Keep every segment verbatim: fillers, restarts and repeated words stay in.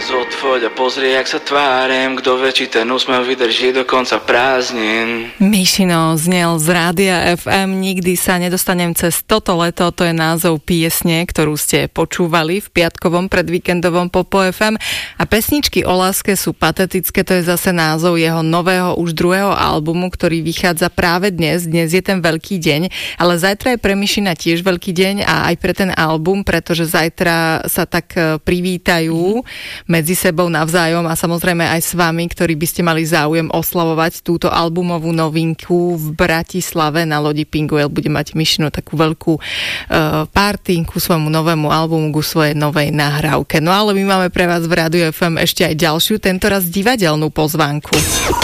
nás otvoď a pozri, jak sa tvárem. Kto vie, či ten úsmev vydrží do konca prázdnin. Mišino znel z Rádia ef em. Nikdy sa nedostanem cez toto leto. To je názov piesne, ktorú ste počúvali v piatkovom predvíkendovom Popo ef em. A pesničky o láske sú patetické. To je zase názov jeho nového už druhého albumu, ktorý vychádza práve dnes. Dnes je ten veľký deň, ale zajtra je pre Mišina tiež veľký deň a aj pre ten album, pretože zajtra sa tak privítajú medzi sebou navzájom a samozrejme aj s vami, ktorí by ste mali záujem oslavovať túto albumovú novinku v Bratislave na lodi Pinguel. Bude mať Mišinu takú veľkú uh, party ku svojmu novému albumu, ku svojej novej nahrávke. No ale my máme pre vás v Rádiu ef em ešte aj ďalšiu, tentoraz divadelnú pozvánku.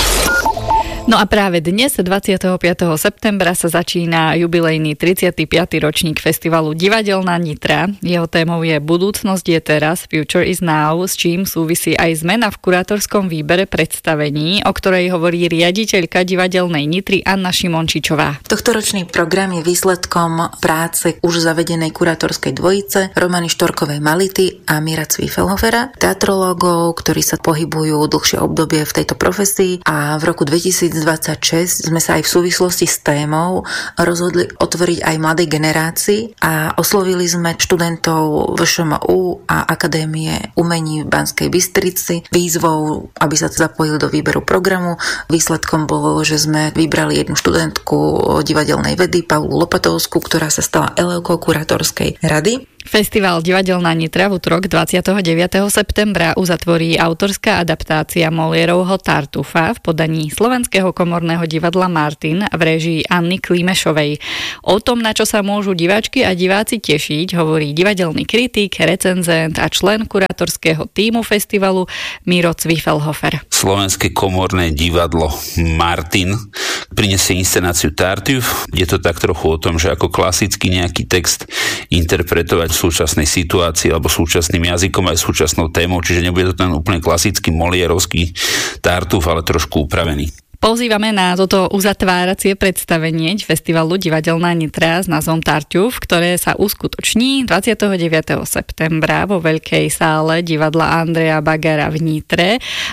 No a práve dnes, dvadsiateho piateho septembra, sa začína jubilejný tridsiaty piaty ročník festivalu Divadelná Nitra. Jeho témou je Budúcnosť je teraz, Future is now, s čím súvisí aj zmena v kurátorskom výbere predstavení, o ktorej hovorí riaditeľka Divadelnej Nitry Anna Šimončičová. Tohtoročný program je výsledkom práce už zavedenej kurátorskej dvojice Romany Štorkovej-Mality a Míra Cvifelhofera, teatrológov, ktorí sa pohybujú dlhšie obdobie v tejto profesii, a v roku dvetisícdvadsaťšesť sme sa aj v súvislosti s témou rozhodli otvoriť aj mladej generácii a oslovili sme študentov vé šé em ú a Akadémie umení v Banskej Bystrici výzvou, aby sa zapojili do výberu programu. Výsledkom bolo, že sme vybrali jednu študentku divadelnej vedy, Paulu Lopatovskú, ktorá sa stala elevkou kurátorskej rady. Festival Divadelná Nitra v utorok dvadsiateho deviateho septembra uzatvorí autorská adaptácia Molierovho Tartufa v podaní Slovenského komorného divadla Martin v réžii Anny Klimešovej. O tom, na čo sa môžu diváčky a diváci tešiť, hovorí divadelný kritik, recenzent a člen kurátorského tímu festivalu Miro Cvifelhofer. Slovenské komorné divadlo Martin prinesie inscenáciu Tartuf. Je to tak trochu o tom, že ako klasický nejaký text interpretovať v súčasnej situácii alebo súčasným jazykom aj súčasnou témou, čiže nebude to ten úplne klasický molierovský Tartuf, ale trošku upravený. Pozývame na toto uzatváracie predstavenie festivalu Divadelná Nitra s názvom Tartuf, ktoré sa uskutoční dvadsiateho deviateho septembra vo veľkej sále divadla Andreja Bagara v Nitre.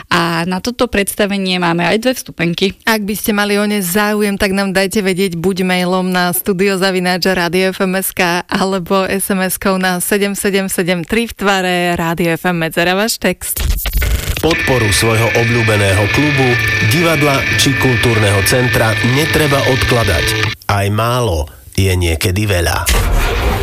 A na toto predstavenie máme aj dve vstupenky. Ak by ste mali o ne záujem, tak nám dajte vedieť buď mailom na studio zavináč radio ef em bodka es ká alebo es em eskou na sedem sedem sedem tri v tvare Rádio ef em medzera váš text. Podporu svojho obľúbeného klubu, divadla či kultúrneho centra netreba odkladať. Aj málo je niekedy veľa.